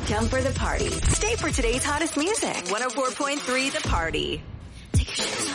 Come for the party. Stay for today's hottest music. 104.3 The Party.